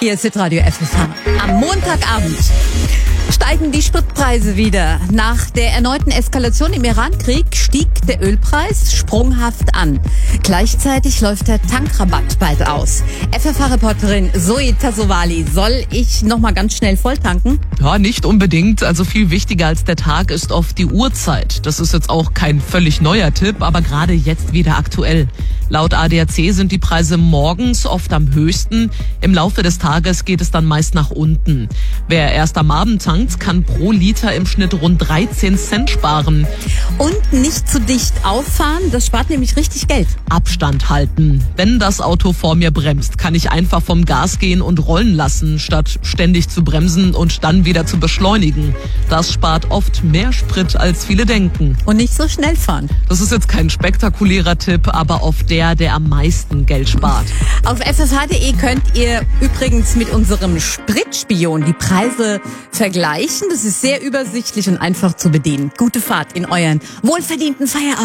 Hier ist Hitradio FFH. Am Montagabend steigen die Spritpreise wieder. Nach der erneuten Eskalation im Iran-Krieg stieg der Ölpreis sprunghaft an. Gleichzeitig läuft der Tankrabatt bald aus. FFH-Reporterin Zoe Tassovali, soll ich nochmal ganz schnell volltanken? Ja, nicht unbedingt. Also viel wichtiger als der Tag ist oft die Uhrzeit. Das ist jetzt auch kein völlig neuer Tipp, aber gerade jetzt wieder aktuell. Laut ADAC sind die Preise morgens oft am höchsten. Im Laufe des Tages geht es dann meist nach unten. Wer erst am Abend tankt, kann pro Liter im Schnitt rund 13 Cent sparen. Und nicht zu dicht auffahren, das spart nämlich richtig Geld. Abstand halten. Wenn das Auto vor mir bremst, kann ich einfach vom Gas gehen und rollen lassen, statt ständig zu bremsen und dann wieder zu beschleunigen. Das spart oft mehr Sprit, als viele denken. Und nicht so schnell fahren. Das ist jetzt kein spektakulärer Tipp, aber oft der am meisten Geld spart. Auf ffh.de könnt ihr übrigens mit unserem Spritspion die Preise vergleichen. Das ist sehr übersichtlich und einfach zu bedienen. Gute Fahrt in euren wohlverdienten Feierabend.